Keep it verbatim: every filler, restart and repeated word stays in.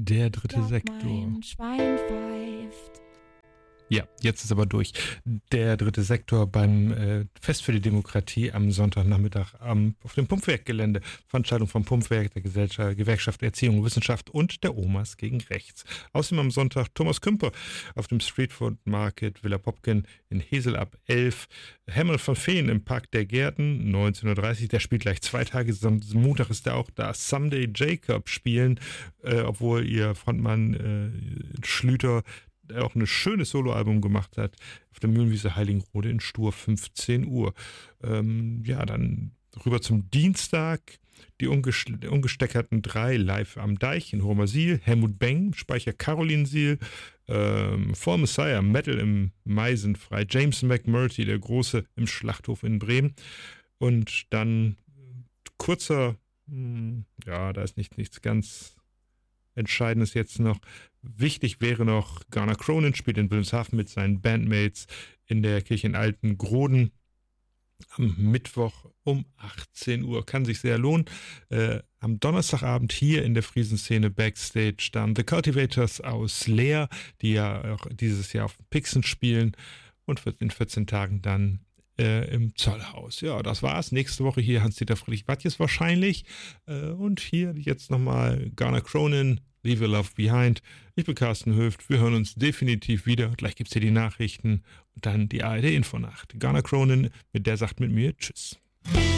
Der dritte Glaub, Sektor. mein Schwein pfeift. Ja, jetzt ist aber durch. Der dritte Sektor beim äh, Fest für die Demokratie am Sonntagnachmittag am, auf dem Pumpwerkgelände. Veranstaltung vom Pumpwerk, der Gesellschaft, Gewerkschaft Erziehung und Wissenschaft und der Omas gegen Rechts. Außerdem am Sonntag Thomas Kümper auf dem Streetfood Market Villa Popken in Hesel ab elf. Hemmel von Feen im Park der Gärten neunzehn Uhr dreißig. Der spielt gleich zwei Tage. Montag ist er auch da. Someday Jacob spielen, äh, obwohl ihr Frontmann äh, Schlüter auch ein schönes Soloalbum gemacht hat, auf der Mühlenwiese Heiligenrode in Stur, fünfzehn Uhr. Ähm, ja, dann rüber zum Dienstag, die ungest- ungesteckerten drei live am Deich in Homersiel, Helmut Beng, Speicher Carolinsiel, ähm, For Messiah, Metal im Meisenfrei, James McMurtry, der Große im Schlachthof in Bremen und dann kurzer, mh, ja, da ist nicht, nichts ganz Entscheidendes jetzt noch. Wichtig wäre noch, Garner Cronin spielt in Wilhelmshaven mit seinen Bandmates in der Kirche in Altengroden am Mittwoch um achtzehn Uhr. Kann sich sehr lohnen. Äh, am Donnerstagabend hier in der Friesenszene Backstage dann The Cultivators aus Leer, die ja auch dieses Jahr auf dem Pixen spielen und wird in vierzehn Tagen dann Äh, im Zollhaus. Ja, das war's. Nächste Woche hier Hans-Dieter Friedrich-Wattjes wahrscheinlich. Äh, und hier jetzt nochmal Garner Cronin, Leave Your Love Behind. Ich bin Carsten Höft. Wir hören uns definitiv wieder. Gleich gibt's hier die Nachrichten und dann die A R D-Infonacht. Garner Cronin, mit der sagt mit mir Tschüss.